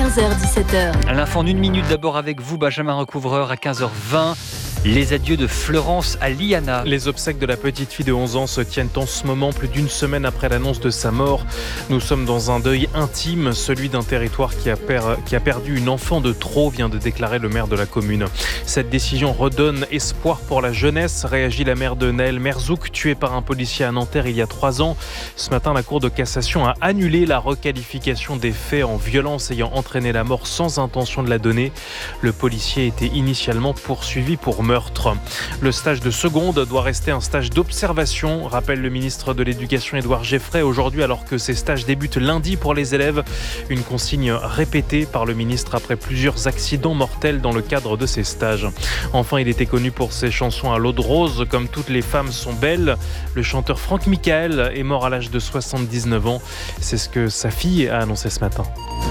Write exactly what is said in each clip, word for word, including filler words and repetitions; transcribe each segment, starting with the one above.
quinze heures dix-sept heures. L'info en une minute d'abord avec vous, Benjamin Recouvreur, à quinze heures vingt. Les adieux de Florence à Liana. Les obsèques de la petite fille de onze ans se tiennent en ce moment, plus d'une semaine après l'annonce de sa mort. Nous sommes dans un deuil intime, celui d'un territoire qui a, per... qui a perdu une enfant de trop, vient de déclarer le maire de la commune. Cette décision redonne espoir pour la jeunesse, réagit la mère de Naël Merzouk, tué par un policier à Nanterre il y a trois ans. Ce matin, la Cour de cassation a annulé la requalification des faits en violence ayant entraîné la mort sans intention de la donner. Le policier était initialement poursuivi pour meurtre. Le stage de seconde doit rester un stage d'observation, rappelle le ministre de l'Éducation Édouard Geffray aujourd'hui, alors que ces stages débutent lundi pour les élèves. Une consigne répétée par le ministre après plusieurs accidents mortels dans le cadre de ces stages. Enfin, il était connu pour ses chansons à l'eau de rose, comme Toutes les femmes sont belles. Le chanteur Franck Michael est mort à l'âge de soixante-dix-neuf ans. C'est ce que sa fille a annoncé ce matin.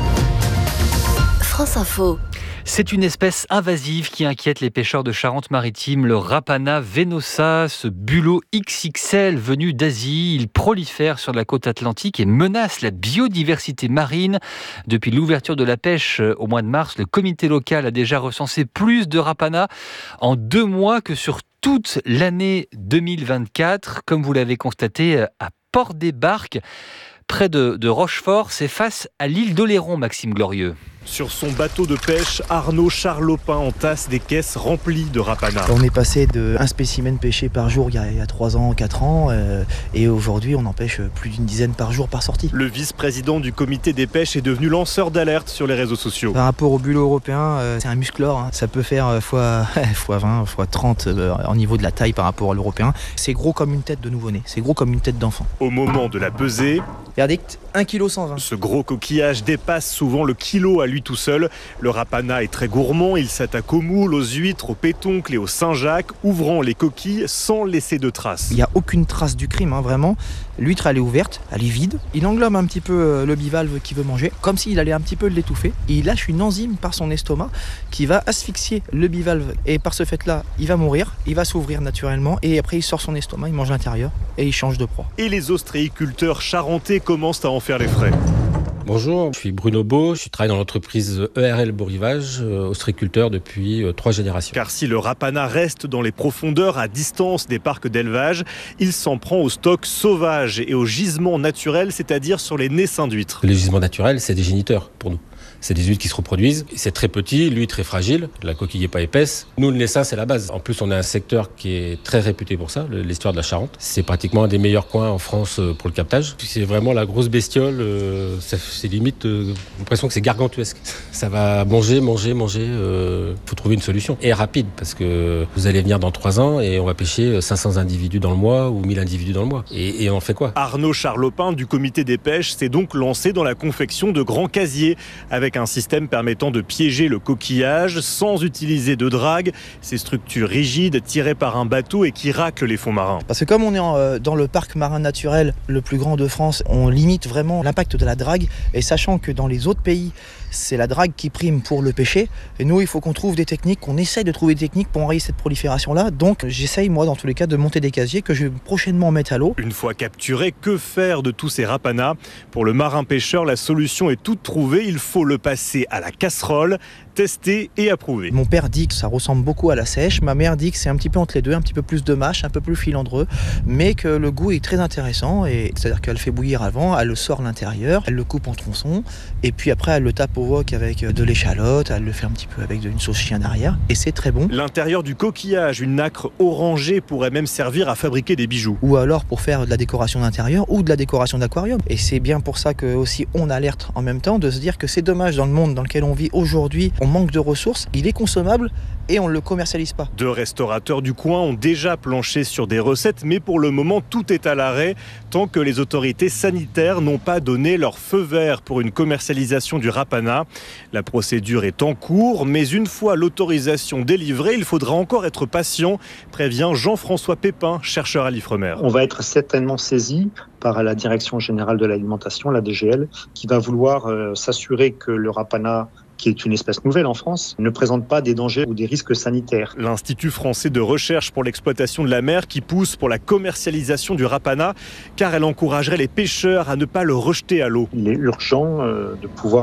France Info. C'est une espèce invasive qui inquiète les pêcheurs de Charente-Maritime, le Rapana venosa, ce bulot X X L venu d'Asie. Il prolifère sur la côte atlantique et menace la biodiversité marine. Depuis l'ouverture de la pêche au mois de mars, le comité local a déjà recensé plus de Rapana en deux mois que sur toute l'année deux mille vingt-quatre. Comme vous l'avez constaté à Port-des-Barques, près de, de Rochefort, c'est face à l'île d'Oléron, Maxime Glorieux. Sur son bateau de pêche, Arnaud Charlopin entasse des caisses remplies de Rapana. On est passé d'un spécimen pêché par jour il y a, il y a trois ans, quatre ans, euh, et aujourd'hui on en pêche plus d'une dizaine par jour par sortie. Le vice-président du comité des pêches est devenu lanceur d'alerte sur les réseaux sociaux. Par rapport au bulot européen, euh, c'est un musclore, hein. Ça peut faire euh, fois, fois vingt, fois trente euh, au niveau de la taille par rapport à l'européen. C'est gros comme une tête de nouveau-né, c'est gros comme une tête d'enfant. Au moment de la pesée, verdict, un virgule cent vingt kilos. Ce gros coquillage dépasse souvent le kilo à lui tout seul. Le Rapana est très gourmand, il s'attaque aux moules, aux huîtres, aux pétoncles et aux Saint-Jacques, ouvrant les coquilles sans laisser de traces. Il n'y a aucune trace du crime, hein, vraiment. L'huître, elle est ouverte, elle est vide. Il englobe un petit peu le bivalve qu'il veut manger, comme s'il allait un petit peu l'étouffer. Et il lâche une enzyme par son estomac qui va asphyxier le bivalve. Et par ce fait-là, il va mourir, il va s'ouvrir naturellement. Et après, il sort son estomac, il mange l'intérieur et il change de proie. Et les ostréiculteurs charentais commencent à en faire les frais. Bonjour, je suis Bruno Beau, je travaille dans l'entreprise E R L Beau Rivage, ostréiculteur depuis euh, trois générations. Car si le Rapana reste dans les profondeurs à distance des parcs d'élevage, il s'en prend au stock sauvage et aux gisements naturels, c'est-à-dire sur les naissins d'huîtres. Les gisements naturels, c'est des géniteurs pour nous. C'est des huîtres qui se reproduisent. C'est très petit, l'huître est fragile, la coquille n'est pas épaisse. Nous, le naissin, c'est la base. En plus, on a un secteur qui est très réputé pour ça, l'histoire de la Charente. C'est pratiquement un des meilleurs coins en France pour le captage. C'est vraiment la grosse bestiole. C'est limite, euh, l'impression que c'est gargantuesque. Ça va manger, manger, manger. Il euh, faut trouver une solution. Et rapide, parce que vous allez venir dans trois ans et on va pêcher cinq cents individus dans le mois ou mille individus dans le mois. Et, et on fait quoi? Arnaud Charlopin du comité des pêches s'est donc lancé dans la confection de grands casiers avec un système permettant de piéger le coquillage sans utiliser de drague. Ces structures rigides tirées par un bateau et qui raclent les fonds marins. Parce que comme on est en, euh, dans le parc marin naturel le plus grand de France, on limite vraiment l'impact de la drague. Et sachant que dans les autres pays, c'est la drague qui prime pour le pêcher. Et nous, il faut qu'on trouve des techniques, qu'on essaye de trouver des techniques pour enrayer cette prolifération-là. Donc j'essaye, moi, dans tous les cas, de monter des casiers que je vais prochainement mettre à l'eau. Une fois capturés, que faire de tous ces rapanas? Pour le marin-pêcheur, la solution est toute trouvée. Il faut le passer à la casserole, tester et approuver. Mon père dit que ça ressemble beaucoup à la sèche. Ma mère dit que c'est un petit peu entre les deux, un petit peu plus de mâche, un peu plus filandreux, mais que le goût est très intéressant. Et c'est-à-dire qu'elle fait bouillir avant, elle le sort l'intérieur, elle le coupe en tronçons, et puis après elle le tape au wok avec de l'échalote, elle le fait un petit peu avec une sauce chien derrière, et c'est très bon. L'intérieur du coquillage, une nacre orangée, pourrait même servir à fabriquer des bijoux. Ou alors pour faire de la décoration d'intérieur ou de la décoration d'aquarium. Et c'est bien pour ça que aussi on alerte en même temps de se dire que c'est dommage dans le monde dans lequel on vit aujourd'hui, on manque de ressources, il est consommable et on ne le commercialise pas. Deux restaurateurs du coin ont déjà planché sur des recettes, mais pour le moment tout est à l'arrêt tant que les autorités sanitaires n'ont pas donné leur feu vert pour une commercialisation du Rapana. La procédure est en cours, mais une fois l'autorisation délivrée, il faudra encore être patient, prévient Jean-François Pépin, chercheur à l'Ifremer. On va être certainement saisi par la Direction générale de l'alimentation, la D G L, qui va vouloir euh, s'assurer que le Rapana, qui est une espèce nouvelle en France, ne présente pas des dangers ou des risques sanitaires. L'Institut français de recherche pour l'exploitation de la mer qui pousse pour la commercialisation du Rapana, car elle encouragerait les pêcheurs à ne pas le rejeter à l'eau. Il est urgent euh, de pouvoir